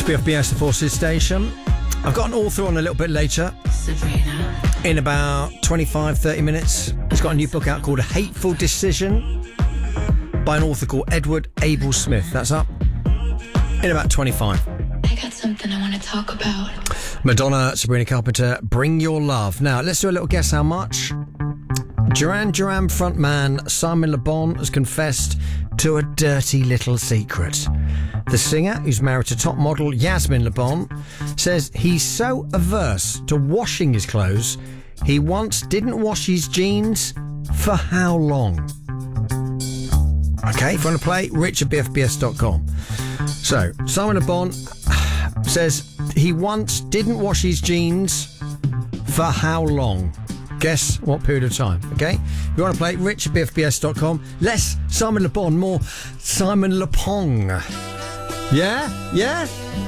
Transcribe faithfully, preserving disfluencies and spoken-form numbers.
B F B S, the Forces Station. I've got an author on a little bit later. Sabrina. In about twenty-five, thirty minutes. He's got a new book out called A Hateful Decision by an author called Edward Abel Smith. That's up in about twenty-five. I got something I want to talk about. Madonna, Sabrina Carpenter, Bring Your Love. Now, let's do a little guess how much. Duran Duran frontman Simon Le Bon has confessed to a dirty little secret. The singer, who's married to top model Yasmin Le Bon, says he's so averse to washing his clothes, he once didn't wash his jeans for how long? Okay, if you want to play, rich at b f b s dot com. So, Simon Le Bon says he once didn't wash his jeans for how long? Guess what period of time, okay? If you want to play, rich at b f b s dot com. Less Simon Le Bon, more Simon Le Pong. Yeah? Yeah?